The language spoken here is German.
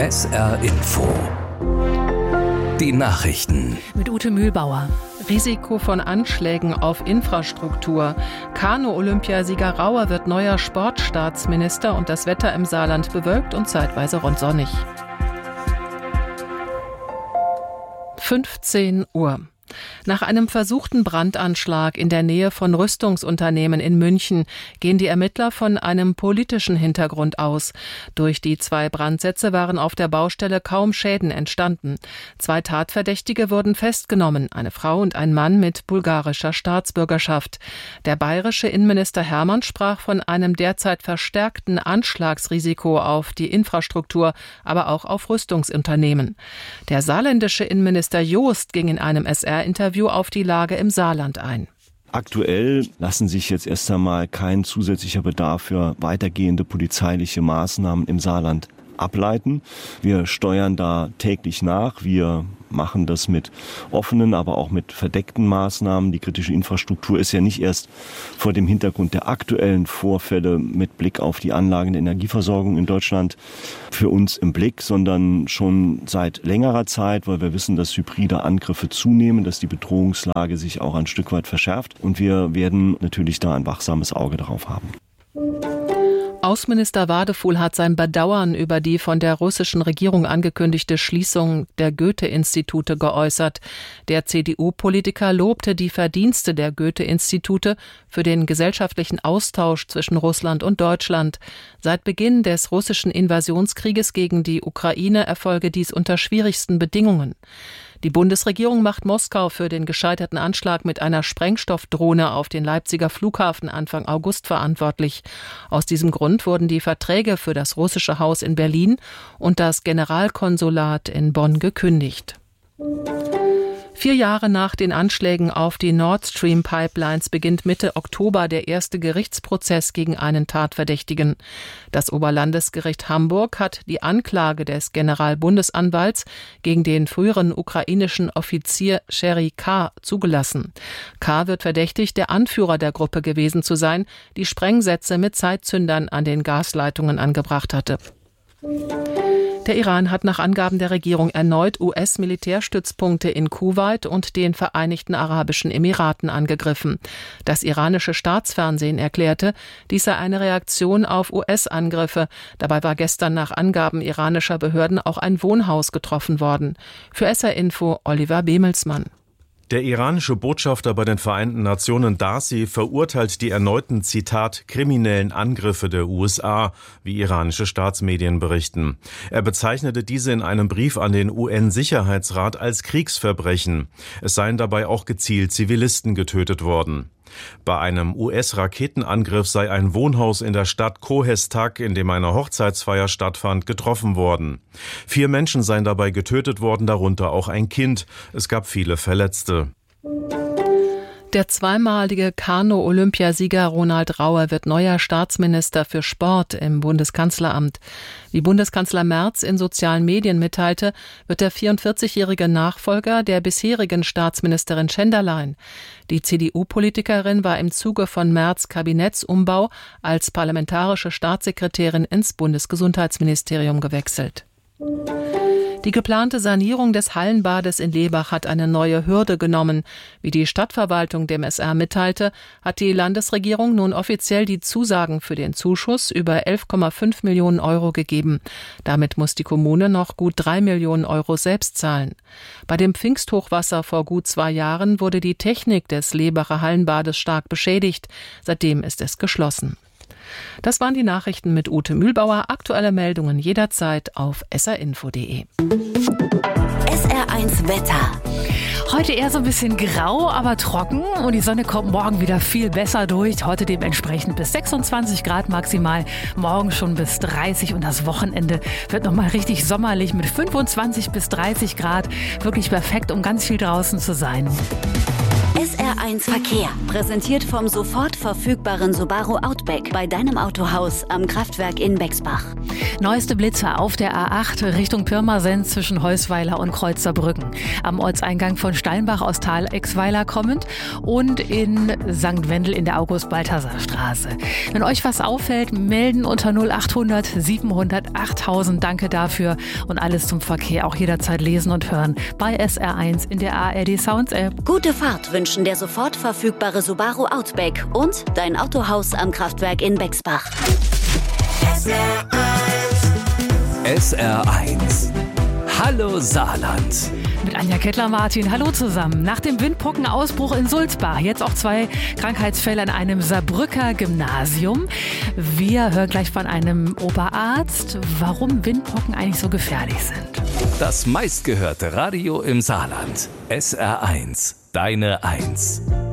SR Info. Die Nachrichten. Mit Ute Mühlbauer. Risiko von Anschlägen auf Infrastruktur. Kanu-Olympiasieger Rauer wird neuer Sportstaatsminister und das Wetter im Saarland bewölkt und zeitweise rund sonnig. 15 Uhr. Nach einem versuchten Brandanschlag in der Nähe von Rüstungsunternehmen in München gehen die Ermittler von einem politischen Hintergrund aus. Durch die 2 Brandsätze waren auf der Baustelle kaum Schäden entstanden. 2 Tatverdächtige wurden festgenommen, eine Frau und ein Mann mit bulgarischer Staatsbürgerschaft. Der bayerische Innenminister Hermann sprach von einem derzeit verstärkten Anschlagsrisiko auf die Infrastruktur, aber auch auf Rüstungsunternehmen. Der saarländische Innenminister Joost ging in einem SR-Interview auf die Lage im Saarland ein. Aktuell lassen sich jetzt erst einmal kein zusätzlicher Bedarf für weitergehende polizeiliche Maßnahmen im Saarland ableiten. Wir steuern da täglich nach. Wir machen das mit offenen, aber auch mit verdeckten Maßnahmen. Die kritische Infrastruktur ist ja nicht erst vor dem Hintergrund der aktuellen Vorfälle mit Blick auf die Anlagen der Energieversorgung in Deutschland für uns im Blick, sondern schon seit längerer Zeit, weil wir wissen, dass hybride Angriffe zunehmen, dass die Bedrohungslage sich auch ein Stück weit verschärft. Und wir werden natürlich da ein wachsames Auge drauf haben. Außenminister Wadefuhl hat sein Bedauern über die von der russischen Regierung angekündigte Schließung der Goethe-Institute geäußert. Der CDU-Politiker lobte die Verdienste der Goethe-Institute für den gesellschaftlichen Austausch zwischen Russland und Deutschland. Seit Beginn des russischen Invasionskrieges gegen die Ukraine erfolge dies unter schwierigsten Bedingungen. Die Bundesregierung macht Moskau für den gescheiterten Anschlag mit einer Sprengstoffdrohne auf den Leipziger Flughafen Anfang August verantwortlich. Aus diesem Grund wurden die Verträge für das russische Haus in Berlin und das Generalkonsulat in Bonn gekündigt. 4 Jahre nach den Anschlägen auf die Nord Stream Pipelines beginnt Mitte Oktober der erste Gerichtsprozess gegen einen Tatverdächtigen. Das Oberlandesgericht Hamburg hat die Anklage des Generalbundesanwalts gegen den früheren ukrainischen Offizier Sherry K. zugelassen. K. wird verdächtigt, der Anführer der Gruppe gewesen zu sein, die Sprengsätze mit Zeitzündern an den Gasleitungen angebracht hatte. Der Iran hat nach Angaben der Regierung erneut US-Militärstützpunkte in Kuwait und den Vereinigten Arabischen Emiraten angegriffen. Das iranische Staatsfernsehen erklärte, dies sei eine Reaktion auf US-Angriffe. Dabei war gestern nach Angaben iranischer Behörden auch ein Wohnhaus getroffen worden. Für SR Info Oliver Bemelsmann. Der iranische Botschafter bei den Vereinten Nationen Darcy verurteilt die erneuten, Zitat, kriminellen Angriffe der USA, wie iranische Staatsmedien berichten. Er bezeichnete diese in einem Brief an den UN-Sicherheitsrat als Kriegsverbrechen. Es seien dabei auch gezielt Zivilisten getötet worden. Bei einem US-Raketenangriff sei ein Wohnhaus in der Stadt Kohestak, in dem eine Hochzeitsfeier stattfand, getroffen worden. 4 Menschen seien dabei getötet worden, darunter auch ein Kind. Es gab viele Verletzte. Der zweimalige Kanu-Olympiasieger Ronald Rauer wird neuer Staatsminister für Sport im Bundeskanzleramt. Wie Bundeskanzler Merz in sozialen Medien mitteilte, wird der 44-jährige Nachfolger der bisherigen Staatsministerin Schenderlein. Die CDU-Politikerin war im Zuge von Merz' Kabinettsumbau als parlamentarische Staatssekretärin ins Bundesgesundheitsministerium gewechselt. Die geplante Sanierung des Hallenbades in Lebach hat eine neue Hürde genommen. Wie die Stadtverwaltung dem SR mitteilte, hat die Landesregierung nun offiziell die Zusagen für den Zuschuss über 11,5 Millionen Euro gegeben. Damit muss die Kommune noch gut 3 Millionen Euro selbst zahlen. Bei dem Pfingsthochwasser vor gut 2 Jahren wurde die Technik des Lebacher Hallenbades stark beschädigt. Seitdem ist es geschlossen. Das waren die Nachrichten mit Ute Mühlbauer. Aktuelle Meldungen jederzeit auf srinfo.de. SR1 Wetter. Heute eher so ein bisschen grau, aber trocken und die Sonne kommt morgen wieder viel besser durch. Heute dementsprechend bis 26 Grad maximal, morgen schon bis 30 und das Wochenende wird nochmal richtig sommerlich mit 25 bis 30 Grad. Wirklich perfekt, um ganz viel draußen zu sein. SR1 Verkehr, präsentiert vom sofort verfügbaren Subaru Outback bei deinem Autohaus am Kraftwerk in Bexbach. Neueste Blitzer auf der A8 Richtung Pirmasens zwischen Heusweiler und Kreuzerbrücken. Am Ortseingang von Steinbach aus Tal-Exweiler kommend und in St. Wendel in der August-Balthasar-Straße. Wenn euch was auffällt, melden unter 0800 700 8000. Danke dafür und alles zum Verkehr auch jederzeit lesen und hören bei SR1 in der ARD Sounds App. Gute Fahrt wünschen der sofort verfügbare Subaru Outback und dein Autohaus am Kraftwerk in Bexbach. SR1. Hallo Saarland. Mit Anja Kettler-Martin. Hallo zusammen. Nach dem Windpockenausbruch in Sulzbach jetzt auch 2 Krankheitsfälle an einem Saarbrücker Gymnasium. Wir hören gleich von einem Oberarzt, warum Windpocken eigentlich so gefährlich sind. Das meistgehörte Radio im Saarland. SR1. Deine 1.